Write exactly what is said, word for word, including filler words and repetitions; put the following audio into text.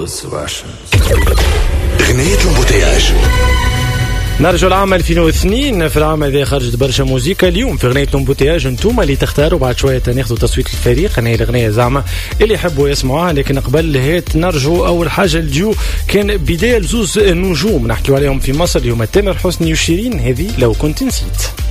غنية الامبوتياج. نرجع العام ألفين واثنين. في العام هذا خرجت برشا موزيكا. اليوم في غنية الامبوتياج انتوما اللي تختاروا، بعد شويه ناخذوا تصويت الفريق. انا الاغنيه زعما اللي يحبوا يسمعوها، لكن قبل هيت نرجعوا. اول حاجه الديو كان بدايه لزوز نجوم نحكيو عليهم في مصر، اللي هما تامر حسني وشيرين. هذه لو كنت نسيت.